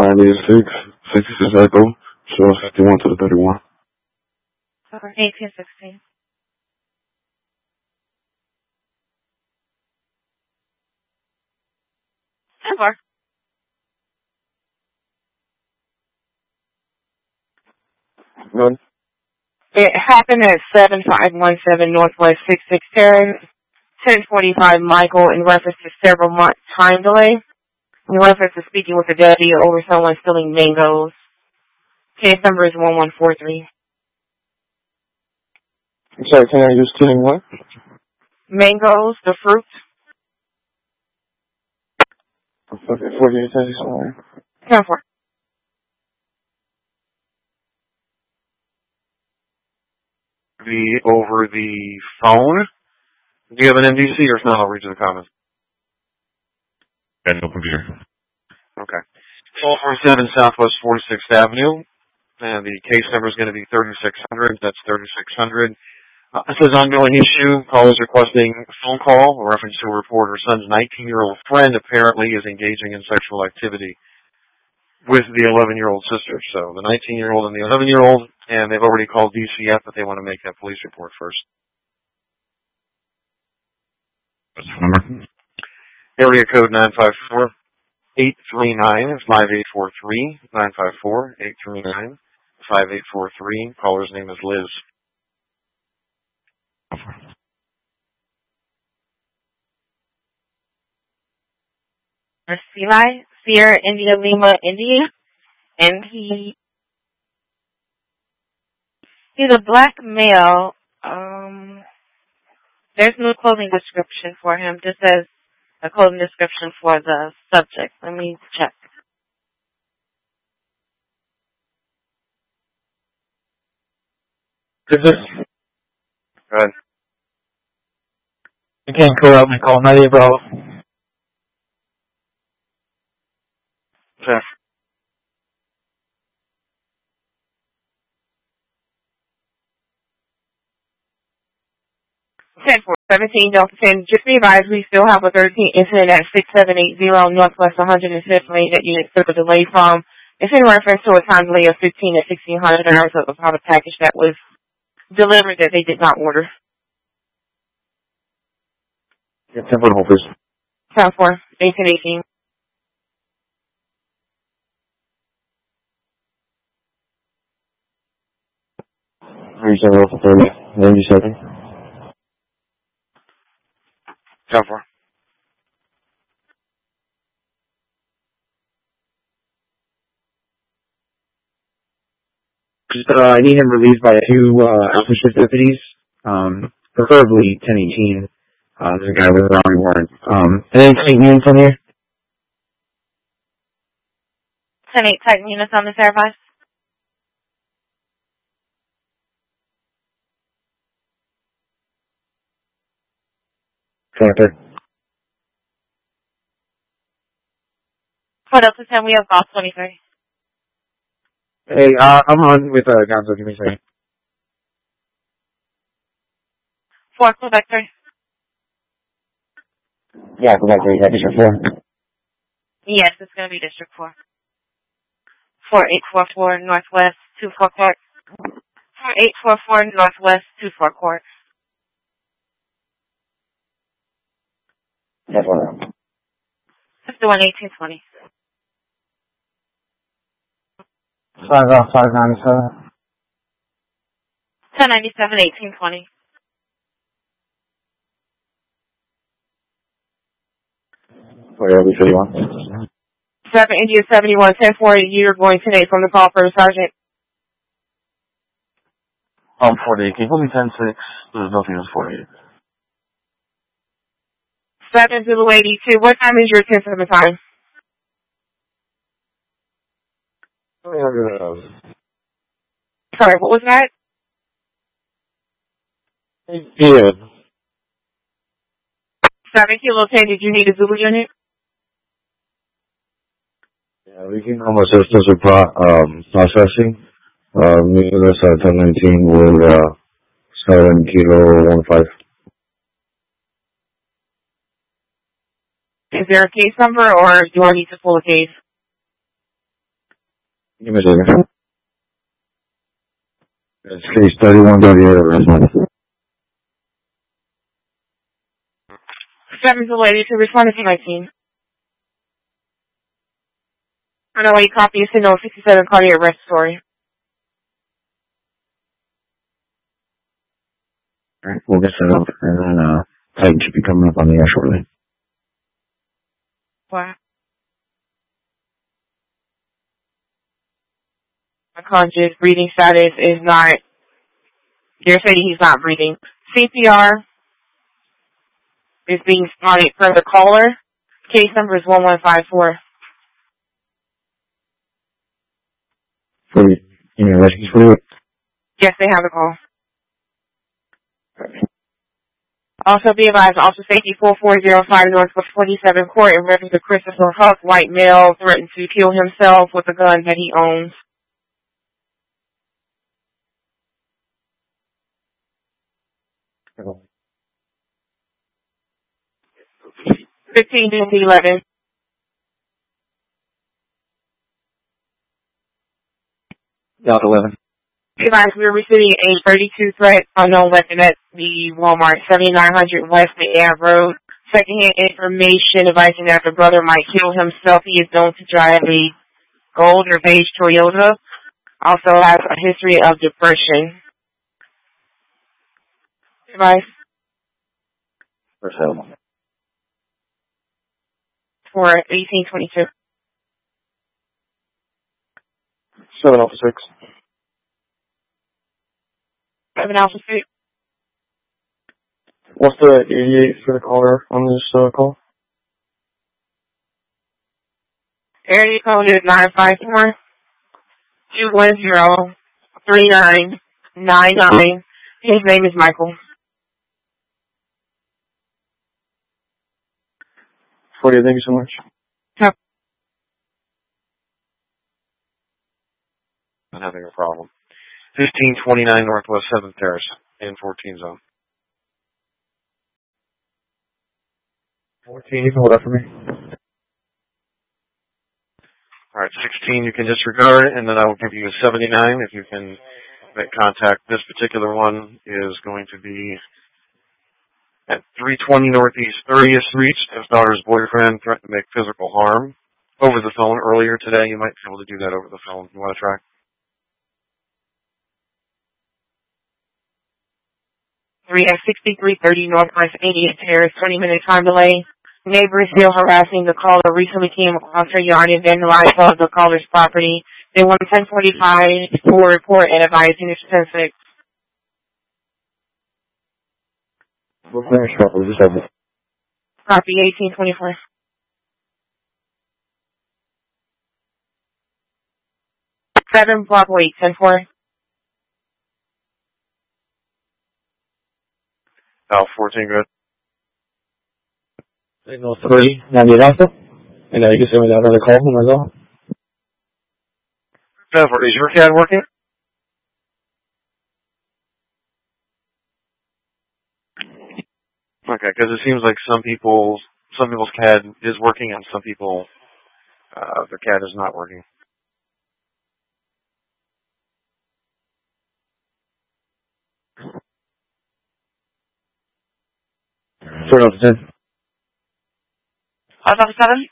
986, 66 Echo, show 51 to the 31. 1816. Ever. None. It happened at 7517 Northwest 66 Terrace, 1045 Michael, in reference to several month time delay. In reference to speaking with a deputy over someone stealing mangoes. Case number is 1143. I'm sorry, can I use stealing what? Mangoes, the fruit. Okay, 48 sorry. 10-4. Over the phone. Do you have an MDC, or if not, I'll read you the comments. And no computer. Okay. 1247 Southwest 46th Avenue. And the case number is going to be 3600. That's 3600. It says ongoing issue. Callers requesting a phone call in reference to a report her son's 19-year-old friend apparently is engaging in sexual activity with the 11-year-old sister. So the 19-year-old and the 11-year-old, and they've already called DCF, but they want to make that police report first. What's the number? Area code 954-839-5843. 954-839-5843. Caller's name is Liz. Eli, Sierra, India, Lima, India, and he's a black male. There's no clothing description for him. Just says a clothing description for the subject. Let me check. Is this? Good. You can't call out and call 98 Bravo. Jeff. Ten for 17 Delta 10. Just be advised, we still have a 13 incident at 6780 Northwest 105th Lane that you took a delay from. It's in reference to a time delay of 15 at 1600 hours about a package that was delivered that they did not order. Yeah, 10 for the whole person. 10 for 1818. For 30, 97. 10 for. I need him released by 2 Alpha Shift deputies, preferably 1018. There's a guy with a Raleigh warrant. And then take me in from here. 10-8 Titan units on the Fairvice. Panther. For Delta 10, we have Boss 23. Hey, I'm on with Gonzo. Give me a second. 4 Quebec 3. Yeah, go back there. Is that District 4? Yes, it's going to be District 4. 4844 Northwest 24 Court. 4844 Northwest 24 Court. That's one. 511820. 597. 1097 1820. Where are we, 31? 7 India 71 1040. You're going today from the call for the sergeant. 48. Can you put me 10-6? There's nothing else 48. 7 Zulu 82. What time is your 10-7 time? Sorry, what was that? Yeah. 7 Kilo 10. Did you need a Zulu unit? Yeah, we can almost systems with processing. Meeting us at 1019 with 7 Kilo 15. Is there a case number or do I need to pull a case? Give me a second. It's case 3138 Resmond. 7's the lady to respond to 19. I know you copy is to know 67 cardiac arrest story. Alright, we'll get set up, and then, Titan should be coming up on the air shortly. What? Unconscious, breathing status is not, you're saying he's not breathing. CPR is being started per the caller. Case number is 1154. You mean rescues for you? Yes, they have a call. Also be advised, Officer Safety 4405 Northwest 27 Court in reference to Christopher Huck, white male, threatened to kill himself with a gun that he owns. Hello. 15 to 11. South 11. Be advised, we are receiving a 32 threat, unknown weapon at the Walmart 7900 West Ave Road. Secondhand information advising that the brother might kill himself. He is known to drive a gold or beige Toyota. Also has a history of depression. Advice For sale. for 1822. 7 Alpha 6. 7 Alpha 6. What's the 88 for the caller on this call? Area code is 954 210 3999. His name is Michael. 40, thank you so much. Yep. I'm having a problem. 1529 Northwest 7th Terrace in 14 zone. 14, you can hold up for me. Alright, 16 you can disregard, and then I will give you a 79 if you can make contact. This particular one is going to be at 320 Northeast 30th Street. His daughter's boyfriend threatened to make physical harm over the phone earlier today. You might be able to do that over the phone. You want to try? 3 at 6330 Northwest 80th Terrace, 20-minute time delay. Neighbor is still harassing the caller. Recently came across her yard and vandalized all of the caller's property. They want 1045 for report and advising it's 10-6. We'll finish up with this over. Copy 1824. Seven block wait, 10-4. About 14 good. Signal 3, 98 Alpha. And you can send me another call when I go. Trevor, is your CAD working? Okay, because it seems like some people's CAD is working and some people, their CAD is not working. Turn off the 10. 557?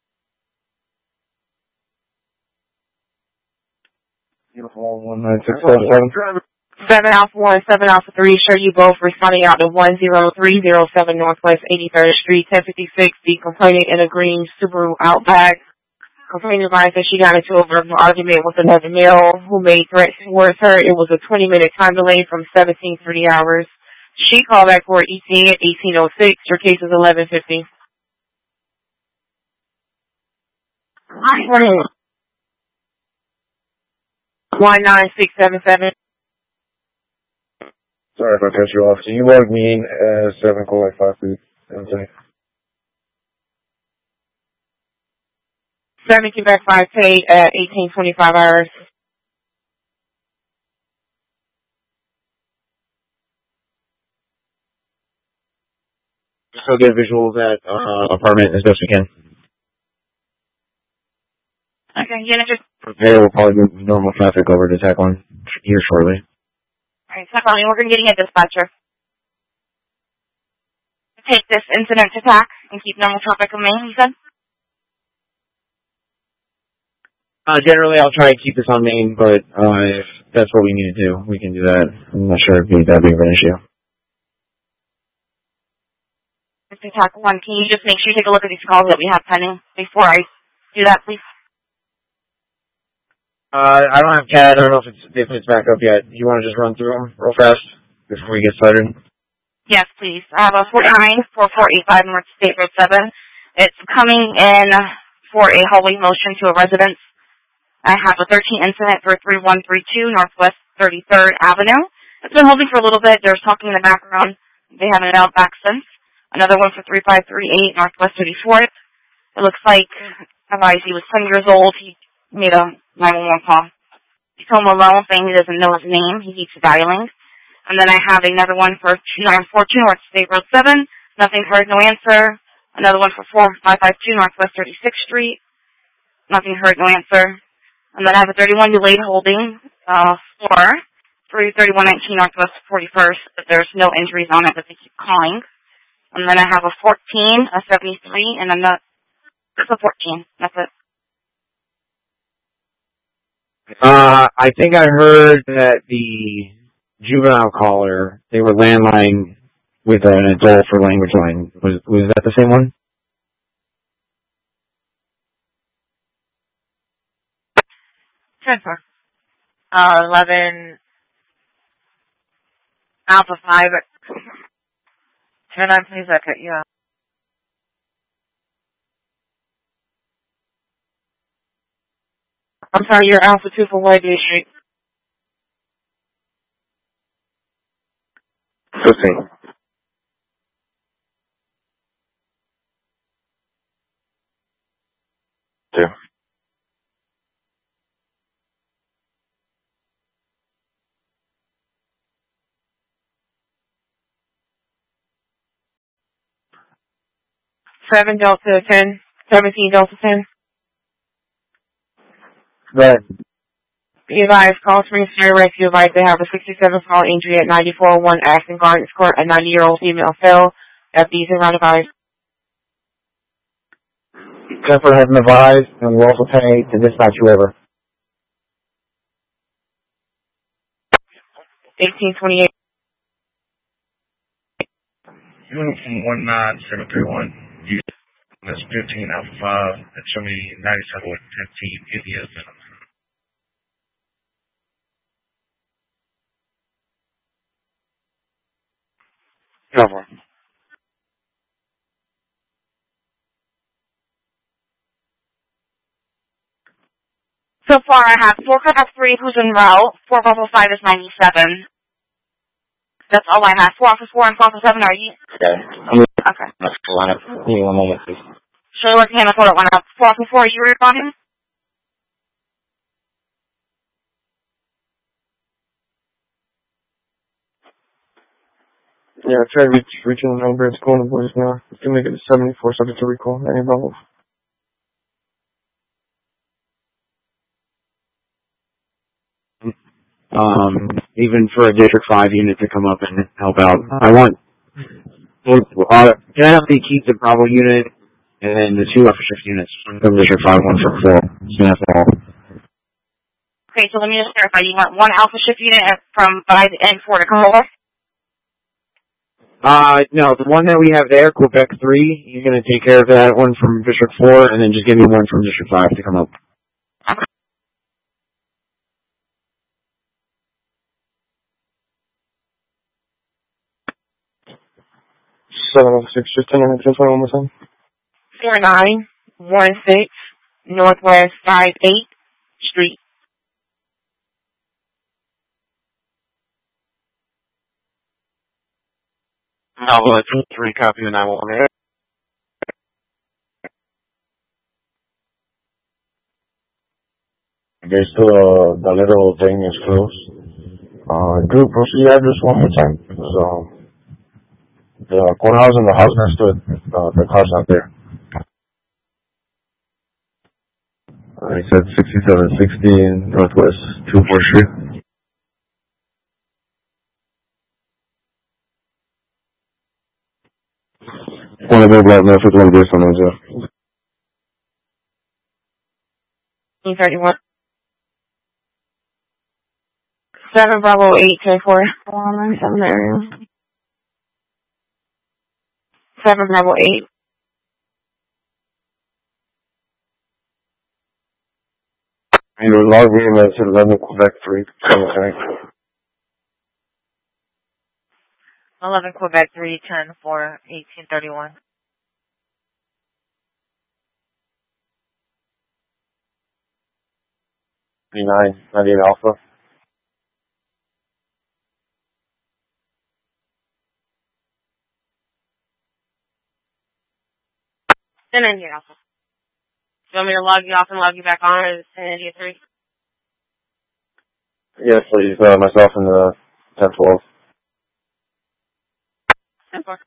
Uniform 19677. 7 Alpha 1, 7 Alpha 3, sure you both responding out to 10307 Northwest 83rd Street, 1056, the complainant in a green Subaru Outback. Complainant advised that she got into a verbal argument with another male who made threats towards her. It was a 20-minute time delay from 1730 hours. She called back for ETA at 1806. Your case is 1150. 19677. Sorry if I cut you off. So you logged me in as 7 call 5 food. 7 Quebec 5 paid at 1825 hours. So get a visual of that apartment as best we can. Okay, yeah, just Prepare will probably move normal traffic over to Tech 1 here shortly. Alright, Tech 1, we're getting a dispatcher. Take this incident to TAC and keep normal traffic on main, you said? Generally, I'll try and keep this on main, but if that's what we need to do, we can do that. I'm not sure if that'd be an issue. Mr. TAC 1, can you just make sure you take a look at these calls that we have pending before I do that, please? I don't have CAD. I don't know if it's back up yet. You want to just run through them real fast before we get started? Yes, please. I have a 494485 North State Road 7. It's coming in for a hallway motion to a residence. I have a 13 incident for 3132 Northwest 33rd Avenue. It's been holding for a little bit. There's talking in the background. They haven't been out back since. Another one for 3538 Northwest 34th. It looks like he was 10 years old. He made a 911 call. He's home alone, saying he doesn't know his name. He keeps dialing. And then I have another one for 2942 North State Road 7. Nothing heard, no answer. Another one for 4552 Northwest 36th Street. Nothing heard, no answer. And then I have a 31 delayed holding for 3119 Northwest 41st. But there's no injuries on it, but they keep calling. And then I have a 14, a 73, and it's a 14. That's it. I think I heard that the juvenile caller, they were landline with an adult for language line. Was that the same one? Transfer. 11 Alpha 5. Turn on, please. I cut you off. I'm sorry, you're Alpha 2 for Whitegate Street. 15. Two. Seven Delta 10. 17 Delta 10. Go ahead. Be advised, call Spring State Rescue advised they have a 67 fall injury at 9401 Aston Gardens Court. A 90-year-old female fell. FD's around advised. Jennifer has been advised, and we'll also pay to dispatch you over. 1828. Uniform 19731. That's 15 Alpha 5. That's show me 97 with 15 India. Cover. So far, I have 453 who's en route. 4505 is 97. That's all I have. 404 and 407 are you? Okay. Okay. Let's line up. Give me 1 moment, please. So let's handle photo one up. 404, are you responding? Yeah, try reaching the number. It's going to voice now. You can make it to 74 subject to recall. Any problems? Even for a District 5 unit to come up and help out. I want, can I have the keep the Bravo unit and then the 2 upper shift units from District 5, 1 for 4. So that's all. Okay, so let me just clarify. You want 1 alpha shift unit from 5 and 4 to come over? No, the one that we have there, Quebec 3, you're going to take care of that one from District 4 and then just give me 1 from District 5 to come up. Okay. 706, just 10 minutes, 1021 more time. 4916 Northwest 58th Street. I'll let 3 copy the 911. I guess the little thing is closed. Group, proceed the address one more time. So, the courthouse and the house next to it, the car's not there. I said 6760 Northwest 24th Street. One of the black Norfolk, one based on those, 31. 7 Bravo 8 10 4. 7 area. 7 Bravo 8. And your log VMS at 11 Quebec 3. 11 Quebec 3 10 4 1831. 98 Alpha. Then I get off. Do you want me to log you off and log you back on, or is it 10 3? Yes, please. Myself and the 1012. 10 4.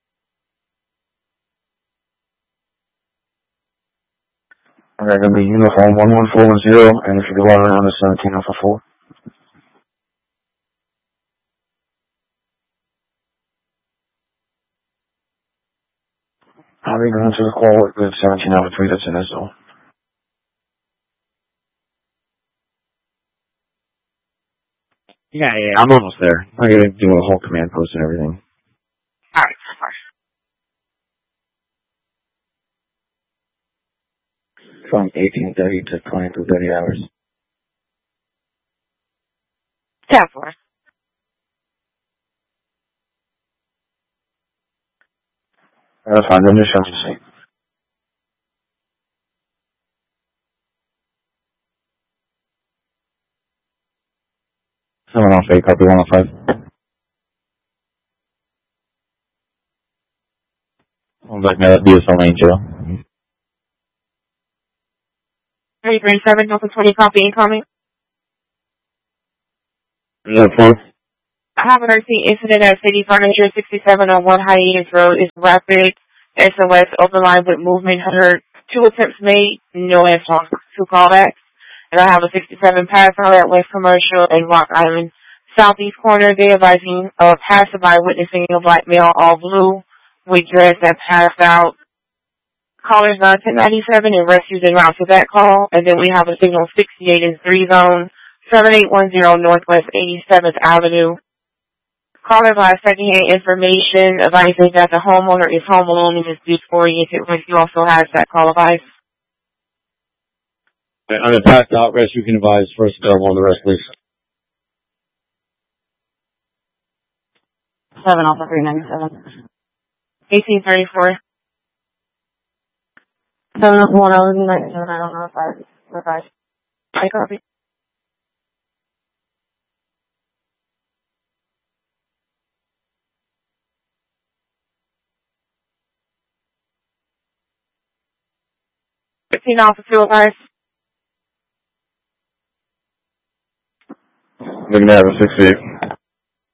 Okay, gonna be uniform 11410, and if you go on around the 17 Alpha 4. I'll be going to the call with 17 Alpha 3 that's in this zone. Yeah, I'm almost there. I gotta do a whole command post and everything. Alright, 10 4. From 1830 to 2230 hours. 10 4. That's fine, then just to see. Someone off 8, copy 105. Sounds like that BSL lane, Joe. 337, Delta 20, copy incoming. Is that phone? I have an emergency incident at City Furniture 6701 Hiatus Road. Is rapid SOS open line with movement. Heard 2 attempts made, no answer. 2 callbacks. And I have a 67 pass out at West Commercial and Rock Island. Southeast corner, they advising of passerby witnessing a black male, all blue, with dress that passed out. Callers 1097 and rescues en route to that call. And then we have a signal 68 in 3 zone, 7810 Northwest 87th Avenue. Caller by secondhand information advising that the homeowner is home alone and is disoriented. Rescue also has that call advice. On the passed out, rescue can advise first on the rest, please. 7 Alpha 397. 1834. 7 Alpha 197. I don't know if I revised. I copy. Alpha 2 advice. Looking to have a 68.